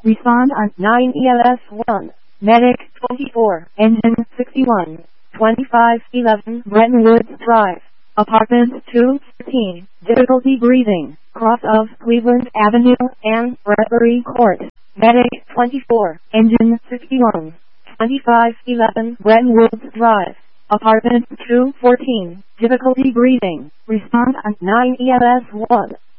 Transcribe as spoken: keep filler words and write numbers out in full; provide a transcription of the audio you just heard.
Respond on nine E L S one. Medic twenty-four, Engine sixty-one, twenty-five eleven Brettonwoods Drive, Apartment two thirteen, difficulty breathing, cross of Cleveland Avenue and Bradbury Court. Medic twenty-four, Engine sixty-one, twenty-five eleven Brettonwoods Drive, Apartment two fourteen, difficulty breathing. Respond on nine E L S one.